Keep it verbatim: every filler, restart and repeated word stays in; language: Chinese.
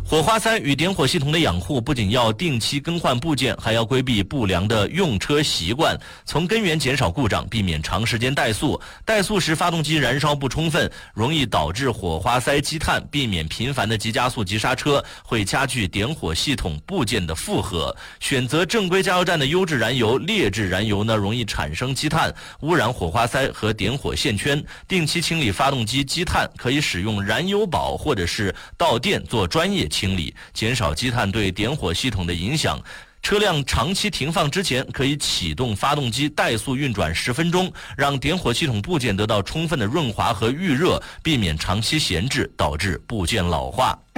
火花塞与点火系统的养护不仅要定期更换部件，还要规避不良的用车习惯，从根源减少故障，避免长时间怠速。怠速时发动机燃烧不充分，容易导致火花塞积碳，避免频繁的急加速、急刹车，会加剧点火系统部件的负荷。选择正规加油站的优质燃油，劣质燃油呢容易产生积碳，污染火花塞和点火线圈。定期清理发动机积碳，可以使用燃油宝或者是到店做专业清理，减少积碳对点火系统的影响。车辆长期停放之前，可以启动发动机怠速运转十分钟，让点火系统部件得到充分的润滑和预热，避免长期闲置导致部件老化。